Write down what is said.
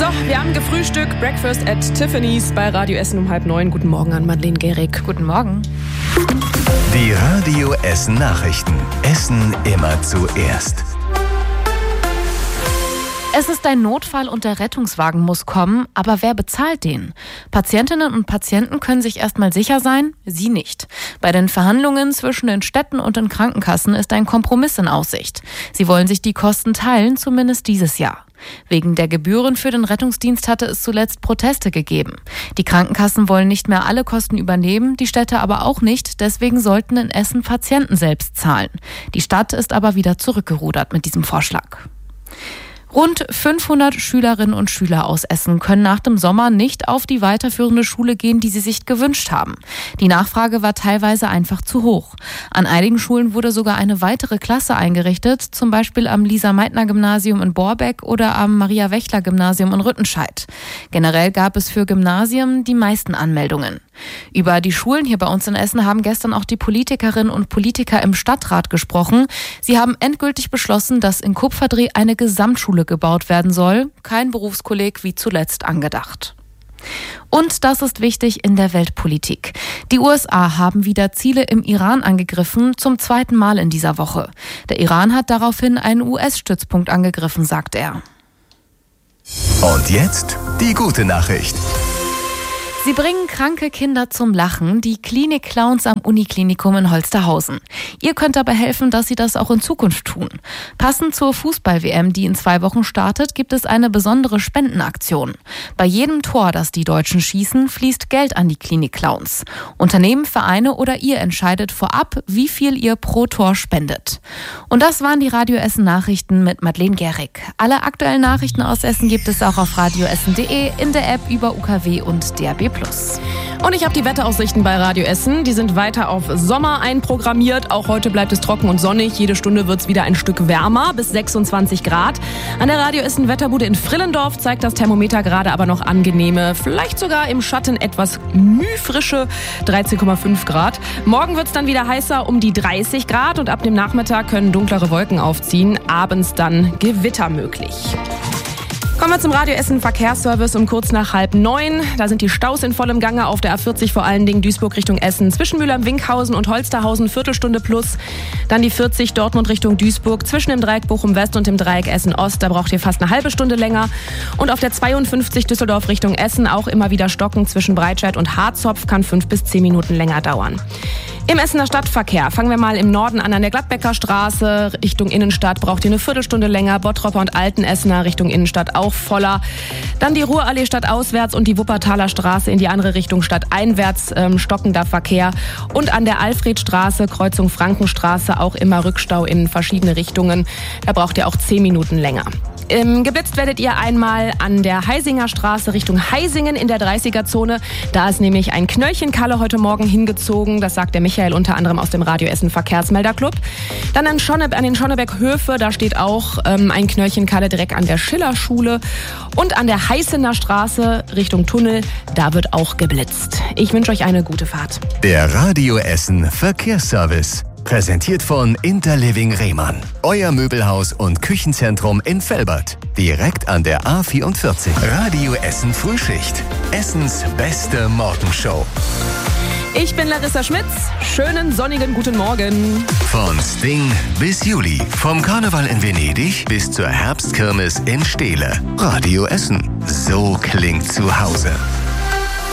So, wir haben gefrühstückt. Breakfast at Tiffany's bei Radio Essen um 8:30. Guten Morgen an Madeleine Gehrig. Guten Morgen. Die Radio Essen Nachrichten. Essen immer zuerst. Es ist ein Notfall und der Rettungswagen muss kommen, aber wer bezahlt den? Patientinnen und Patienten können sich erstmal sicher sein, sie nicht. Bei den Verhandlungen zwischen den Städten und den Krankenkassen ist ein Kompromiss in Aussicht. Sie wollen sich die Kosten teilen, zumindest dieses Jahr. Wegen der Gebühren für den Rettungsdienst hatte es zuletzt Proteste gegeben. Die Krankenkassen wollen nicht mehr alle Kosten übernehmen, die Städte aber auch nicht, deswegen sollten in Essen Patienten selbst zahlen. Die Stadt ist aber wieder zurückgerudert mit diesem Vorschlag. Rund 500 Schülerinnen und Schüler aus Essen können nach dem Sommer nicht auf die weiterführende Schule gehen, die sie sich gewünscht haben. Die Nachfrage war teilweise einfach zu hoch. An einigen Schulen wurde sogar eine weitere Klasse eingerichtet, zum Beispiel am Lisa-Meitner-Gymnasium in Borbeck oder am Maria-Wächler-Gymnasium in Rüttenscheid. Generell gab es für Gymnasien die meisten Anmeldungen. Über die Schulen hier bei uns in Essen haben gestern auch die Politikerinnen und Politiker im Stadtrat gesprochen. Sie haben endgültig beschlossen, dass in Kupferdreh eine Gesamtschule gebaut werden soll. Kein Berufskolleg wie zuletzt angedacht. Und das ist wichtig in der Weltpolitik. Die USA haben wieder Ziele im Iran angegriffen, zum zweiten Mal in dieser Woche. Der Iran hat daraufhin einen US-Stützpunkt angegriffen, sagt er. Und jetzt die gute Nachricht. Sie bringen kranke Kinder zum Lachen, die Klinik-Clowns am Uniklinikum in Holsterhausen. Ihr könnt dabei helfen, dass sie das auch in Zukunft tun. Passend zur Fußball-WM, die in 2 Wochen startet, gibt es eine besondere Spendenaktion. Bei jedem Tor, das die Deutschen schießen, fließt Geld an die Klinik-Clowns. Unternehmen, Vereine oder ihr entscheidet vorab, wie viel ihr pro Tor spendet. Und das waren die Radio Essen Nachrichten mit Madeleine Gehrig. Alle aktuellen Nachrichten aus Essen gibt es auch auf radioessen.de, in der App über UKW und DAB+. Und ich habe die Wetteraussichten bei Radio Essen. Die sind weiter auf Sommer einprogrammiert. Auch heute bleibt es trocken und sonnig. Jede Stunde wird es wieder ein Stück wärmer, bis 26 Grad. An der Radio Essen Wetterbude in Frillendorf zeigt das Thermometer gerade aber noch angenehme, vielleicht sogar im Schatten etwas mühfrische 13,5 Grad. Morgen wird es dann wieder heißer, um die 30 Grad. Und ab dem Nachmittag können dunklere Wolken aufziehen. Abends dann Gewitter möglich. Kommen wir zum Radio Essen Verkehrsservice um kurz nach 8:30. Da sind die Staus in vollem Gange auf der A40, vor allen Dingen Duisburg Richtung Essen. Zwischen Mülheim-Winkhausen und Holsterhausen Viertelstunde plus. Dann die 40 Dortmund Richtung Duisburg. Zwischen dem Dreieck Bochum West und dem Dreieck Essen Ost. Da braucht ihr fast eine halbe Stunde länger. Und auf der 52 Düsseldorf Richtung Essen auch immer wieder stocken. Zwischen Breitscheid und Harzopf kann 5 bis 10 Minuten länger dauern. Im Essener Stadtverkehr fangen wir mal im Norden an der Gladbecker Straße. Richtung Innenstadt braucht ihr eine Viertelstunde länger. Bottropper und Altenessener Richtung Innenstadt auch voller. Dann die Ruhrallee stadtauswärts und die Wuppertaler Straße in die andere Richtung stadteinwärts stockender Verkehr. Und an der Alfredstraße, Kreuzung Frankenstraße, auch immer Rückstau in verschiedene Richtungen. Da braucht ihr auch 10 Minuten länger. Geblitzt werdet ihr einmal an der Heisinger Straße Richtung Heisingen in der 30er-Zone. Da ist nämlich ein Knöllchenkalle heute Morgen hingezogen. Das sagt der Michael unter anderem aus dem Radio Essen Verkehrsmelderclub. Dann an den Schonneberg-Höfe, da steht auch ein Knöllchenkalle direkt an der Schillerschule. Und an der Heißener Straße Richtung Tunnel, da wird auch geblitzt. Ich wünsche euch eine gute Fahrt. Der Radio Essen Verkehrsservice. Präsentiert von Interliving Rehmann. Euer Möbelhaus und Küchenzentrum in Velbert. Direkt an der A44. Radio Essen Frühschicht. Essens beste Morgenshow. Ich bin Larissa Schmitz. Schönen sonnigen guten Morgen. Von Sting bis Juli. Vom Karneval in Venedig bis zur Herbstkirmes in Steele. Radio Essen. So klingt zu Hause.